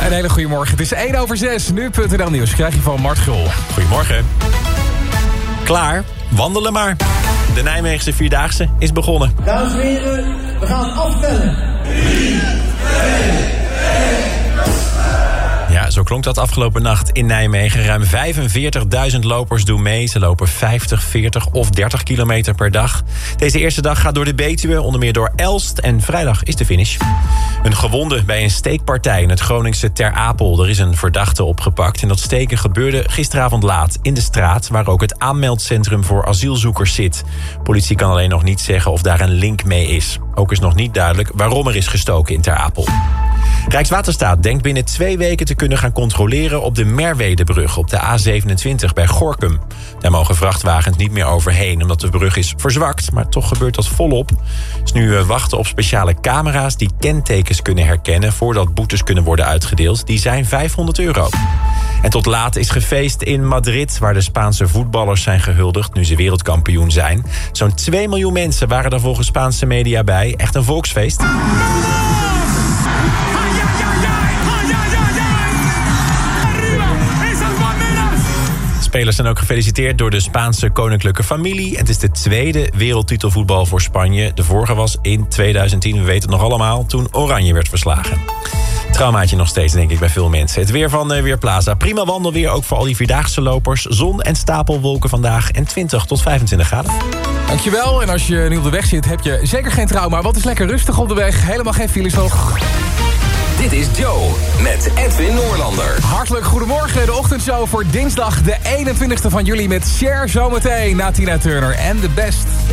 Een hele goede morgen. Het is 1:06. Nu.nl Nieuws krijg je van Mart Gul. Goedemorgen. Klaar? Wandelen maar. De Nijmeegse Vierdaagse is begonnen. Dames en heren, we gaan aftellen. 3, 2, 1... Ja, zo klonk dat afgelopen nacht in Nijmegen. Ruim 45.000 lopers doen mee. Ze lopen 50, 40 of 30 kilometer per dag. Deze eerste dag gaat door de Betuwe, onder meer door Elst. En vrijdag is de finish. Een gewonde bij een steekpartij in het Groningse Ter Apel. Er is een verdachte opgepakt. En dat steken gebeurde gisteravond laat in de straat, waar ook het aanmeldcentrum voor asielzoekers zit. Politie kan alleen nog niet zeggen of daar een link mee is. Ook is nog niet duidelijk waarom er is gestoken in Ter Apel. Rijkswaterstaat denkt binnen 2 weken te kunnen gaan controleren op de Merwedebrug op de A27 bij Gorinchem. Daar mogen vrachtwagens niet meer overheen omdat de brug is verzwakt, maar toch gebeurt dat volop. Dus nu wachten op speciale camera's die kentekens kunnen herkennen voordat boetes kunnen worden uitgedeeld. Die zijn €500. En tot laat is gefeest in Madrid, waar de Spaanse voetballers zijn gehuldigd nu ze wereldkampioen zijn. Zo'n 2 miljoen mensen waren er volgens Spaanse media bij. Echt een volksfeest. Spelers zijn ook gefeliciteerd door de Spaanse koninklijke familie. Het is de 2e wereldtitelvoetbal voor Spanje. De vorige was in 2010, we weten het nog allemaal, toen Oranje werd verslagen. Traumaatje nog steeds, denk ik, bij veel mensen. Het weer van Weerplaza. Prima wandelweer, ook voor al die vierdaagse lopers. Zon en stapelwolken vandaag en 20 tot 25 graden. Dankjewel. En als je nu op de weg zit, heb je zeker geen trauma. Wat is lekker rustig op de weg. Helemaal geen files nog. Dit is Joe met Edwin Noorlander. Hartelijk goedemorgen. De ochtendshow voor dinsdag de 21ste van juli met Cher zometeen na Tina Turner en The Best.